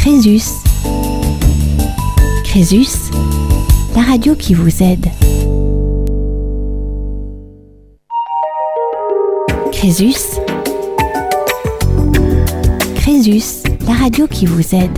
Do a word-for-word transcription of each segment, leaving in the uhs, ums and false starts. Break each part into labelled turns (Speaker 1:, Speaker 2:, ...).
Speaker 1: Crésus. Crésus, la radio qui vous aide. Crésus. Crésus, la radio qui vous aide.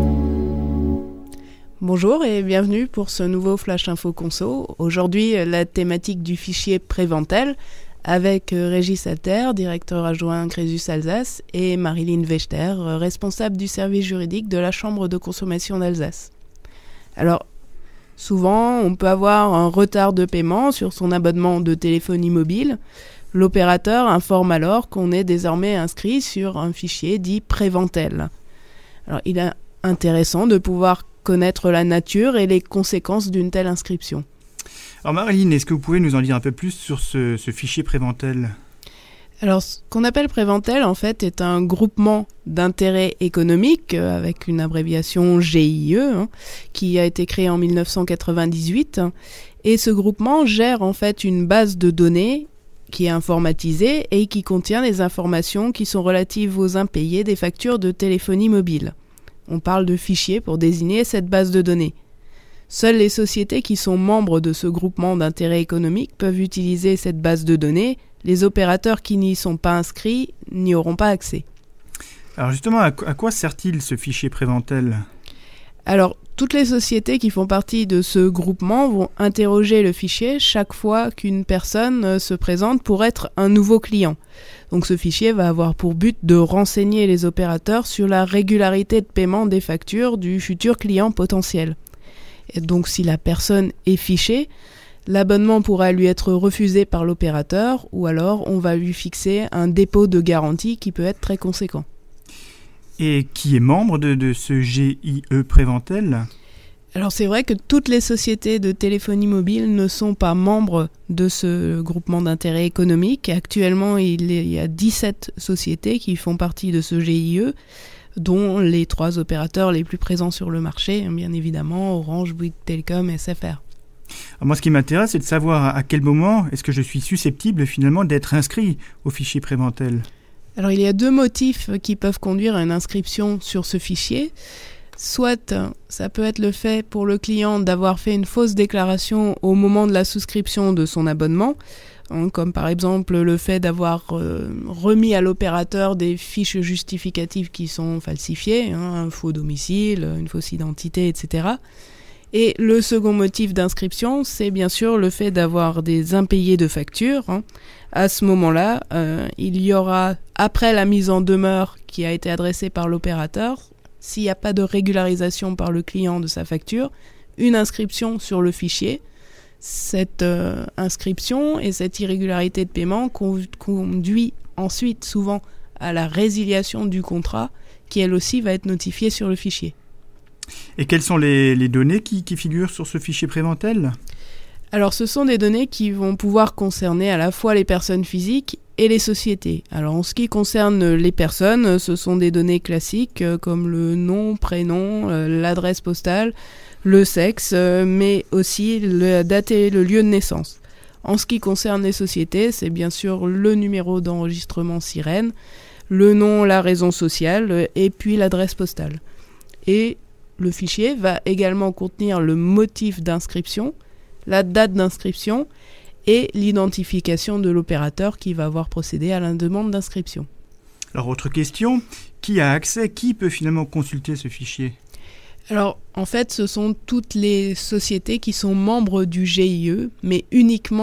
Speaker 2: Bonjour et bienvenue pour ce nouveau Flash Info Conso. Aujourd'hui, la thématique du fichier Préventel avec Régis Alter, directeur adjoint Crésus Alsace, et Marilyn Wechter, responsable du service juridique de la Chambre de consommation d'Alsace. Alors, souvent, on peut avoir un retard de paiement sur son abonnement de téléphonie mobile. L'opérateur informe alors qu'on est désormais inscrit sur un fichier dit Préventel. Alors, il est intéressant de pouvoir connaître la nature et les conséquences d'une telle inscription.
Speaker 3: Alors Marilyn, est-ce que vous pouvez nous en dire un peu plus sur ce, ce fichier Préventel ?
Speaker 2: Alors, ce qu'on appelle Préventel, en fait, est un groupement d'intérêt économique, euh, avec une abréviation G I E, hein, qui a été créé en dix-neuf cent quatre-vingt-dix-huit. Et ce groupement gère, en fait, une base de données qui est informatisée et qui contient les informations qui sont relatives aux impayés des factures de téléphonie mobile. On parle de fichier pour désigner cette base de données. Seules les sociétés qui sont membres de ce groupement d'intérêt économique peuvent utiliser cette base de données. Les opérateurs qui n'y sont pas inscrits n'y auront pas accès.
Speaker 3: Alors justement, à quoi sert-il ce fichier Préventel ?
Speaker 2: Alors, toutes les sociétés qui font partie de ce groupement vont interroger le fichier chaque fois qu'une personne se présente pour être un nouveau client. Donc ce fichier va avoir pour but de renseigner les opérateurs sur la régularité de paiement des factures du futur client potentiel. Et donc si la personne est fichée, l'abonnement pourra lui être refusé par l'opérateur ou alors on va lui fixer un dépôt de garantie qui peut être très conséquent.
Speaker 3: Et qui est membre de, de ce G I E Préventel ?
Speaker 2: Alors c'est vrai que toutes les sociétés de téléphonie mobile ne sont pas membres de ce groupement d'intérêt économique. Actuellement, il y a dix-sept sociétés qui font partie de ce G I E, dont les trois opérateurs les plus présents sur le marché, bien évidemment Orange, Bouygues Telecom et S F R.
Speaker 3: Alors moi, ce qui m'intéresse, c'est de savoir à quel moment est-ce que je suis susceptible finalement d'être inscrit au fichier Préventel.
Speaker 2: Alors il y a deux motifs qui peuvent conduire à une inscription sur ce fichier. Soit ça peut être le fait pour le client d'avoir fait une fausse déclaration au moment de la souscription de son abonnement, hein, comme par exemple le fait d'avoir euh, remis à l'opérateur des fiches justificatives qui sont falsifiées, hein, un faux domicile, une fausse identité, et cetera. Et le second motif d'inscription, c'est bien sûr le fait d'avoir des impayés de factures. Hein. À ce moment-là, euh, il y aura, après la mise en demeure qui a été adressée par l'opérateur, s'il n'y a pas de régularisation par le client de sa facture, une inscription sur le fichier. Cette euh, inscription et cette irrégularité de paiement conduit ensuite souvent à la résiliation du contrat qui elle aussi va être notifiée sur le fichier.
Speaker 3: Et quelles sont les, les données qui, qui figurent sur ce fichier Préventel ?
Speaker 2: Alors ce sont des données qui vont pouvoir concerner à la fois les personnes physiques et les sociétés. Alors en ce qui concerne les personnes, ce sont des données classiques euh, comme le nom, prénom, euh, l'adresse postale, le sexe, euh, mais aussi la date et le lieu de naissance. En ce qui concerne les sociétés, c'est bien sûr le numéro d'enregistrement SIREN, le nom, la raison sociale euh, et puis l'adresse postale. Et le fichier va également contenir le motif d'inscription, la date d'inscription et l'identification de l'opérateur qui va avoir procédé à la demande d'inscription.
Speaker 3: Alors, autre question, qui a accès, qui peut finalement consulter ce fichier ?
Speaker 2: Alors, en fait, ce sont toutes les sociétés qui sont membres du G I E, mais uniquement